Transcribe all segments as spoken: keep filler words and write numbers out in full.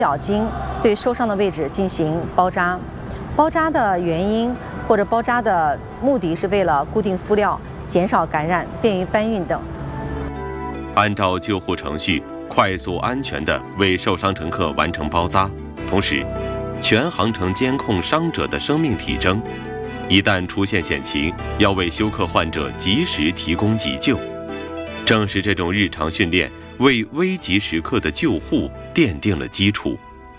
脚巾对受伤的位置进行包扎。包扎的原因或者包扎的目的是为了固定敷料、减少感染、便于搬运等。 按照救护程序，快速安全地为受伤乘客完成包扎，同时全航程监控伤者的生命体征，一旦出现险情，要为休克患者及时提供急救。正是这种日常训练，为危急时刻的救护奠定了基础。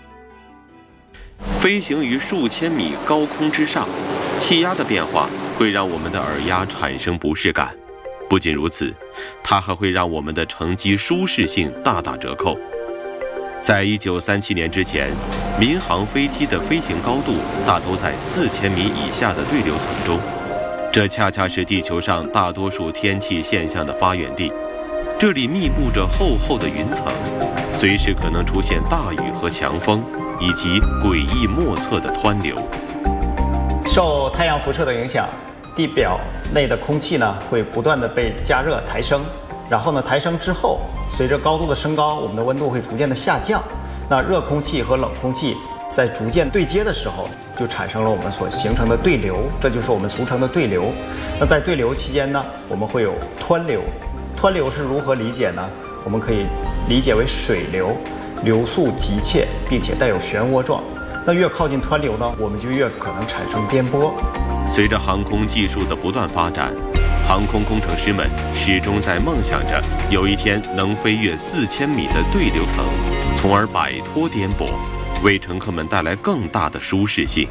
飞行于数千米高空之上，气压的变化会让我们的耳压产生不适感。不仅如此，它还会让我们的乘机舒适性大打折扣。在一九三七年之前，民航飞机的飞行高度大都在四千米以下的对流层中，这恰恰是地球上大多数天气现象的发源地。这里密布着厚厚的云层，随时可能出现大雨和强风，以及诡异莫测的湍流。 受太阳辐射的影响，地表内的空气呢会不断的被加热抬升，然后呢抬升之后，随着高度的升高，我们的温度会逐渐的下降。那热空气和冷空气在逐渐对接的时候，就产生了我们所形成的对流，这就是我们俗称的对流。那在对流期间呢，我们会有湍流。湍流是如何理解呢？我们可以理解为水流，流速急切，并且带有漩涡状。那越靠近湍流呢，我们就越可能产生颠簸。 随着航空技术的不断发展，航空工程师们始终在梦想着有一天能飞越四千米的对流层，从而摆脱颠簸，为乘客们带来更大的舒适性。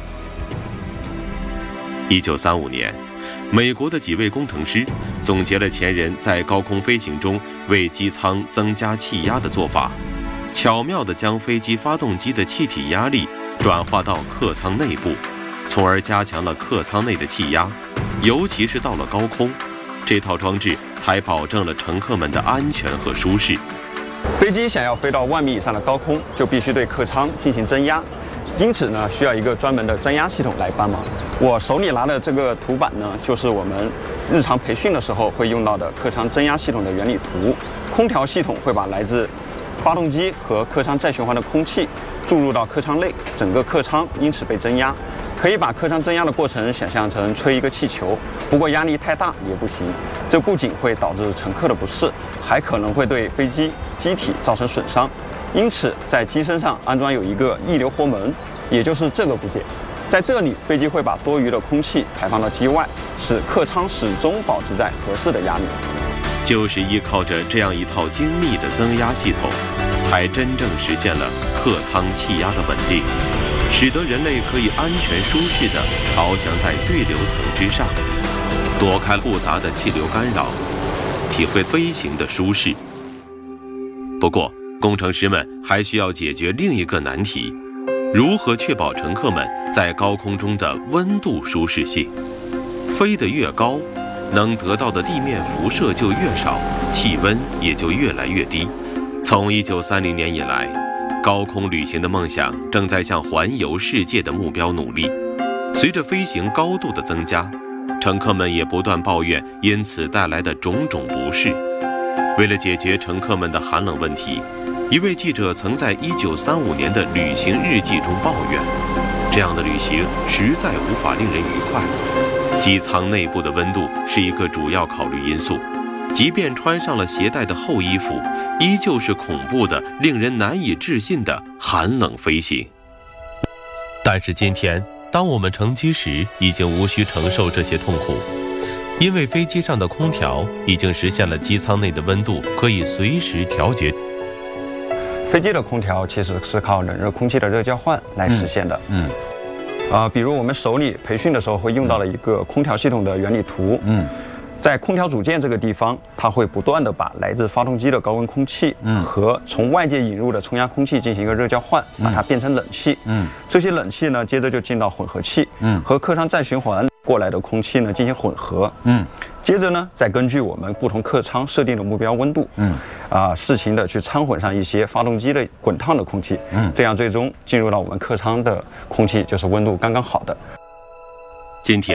一九三五年，美国的几位工程师总结了前人在高空飞行中为机舱增加气压的做法，巧妙地将飞机发动机的气体压力转化到客舱内部，从而加强了客舱内的气压，尤其是到了高空，这套装置才保证了乘客们的安全和舒适。 飞机想要飞到万米以上的高空，就必须对客舱进行增压，因此呢，需要一个专门的增压系统来帮忙。我手里拿的这个图板呢，就是我们日常培训的时候会用到的客舱增压系统的原理图。空调系统会把来自发动机和客舱再循环的空气注入到客舱内，整个客舱因此被增压。可以把客舱增压的过程想象成吹一个气球，不过压力太大也不行，这不仅会导致乘客的不适，还可能会对飞机机体造成损伤。因此，在机身上安装有一个溢流活门，也就是这个部件。在这里，飞机会把多余的空气排放到机外，使客舱始终保持在合适的压力。 就是依靠着这样一套精密的增压系统，才真正实现了客舱气压的稳定，使得人类可以安全舒适地翱翔在对流层之上，躲开复杂的气流干扰，体会飞行的舒适。不过，工程师们还需要解决另一个难题：如何确保乘客们在高空中的温度舒适性？飞得越高，能得到的地面辐射就越少，气温也就越来越低。从一九三零年以来，高空旅行的梦想正在向环游世界的目标努力。随着飞行高度的增加，乘客们也不断抱怨因此带来的种种不适。为了解决乘客们的寒冷问题，一位记者曾在一九三五年的旅行日记中抱怨，这样的旅行实在无法令人愉快。机舱内部的温度是一个主要考虑因素，即便穿上了携带的厚衣服，依旧是恐怖的、令人难以置信的寒冷飞行。但是今天，当我们乘机时，已经无需承受这些痛苦，因为飞机上的空调已经实现了机舱内的温度可以随时调节。 飞机的空调其实是靠冷热空气的热交换来实现的。嗯。啊、呃，比如我们手里培训的时候会用到的一个空调系统的原理图。嗯。在空调组件这个地方，它会不断的把来自发动机的高温空气和从外界引入的冲压空气进行一个热交换，把它变成冷气。嗯，这些冷气呢，接着就进到混合气，嗯，和客舱再循环过来的空气呢进行混合。嗯，接着呢，再根据我们不同客舱设定的目标温度，嗯，啊，适情的去掺混上一些发动机的滚烫的空气，嗯，这样最终进入到我们客舱的空气就是温度刚刚好的。 今天，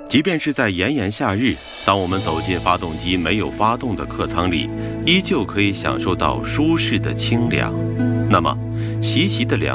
即便是在炎炎夏日，当我们走进发动机没有发动的客舱里，依旧可以享受到舒适的清凉。那么，习习的凉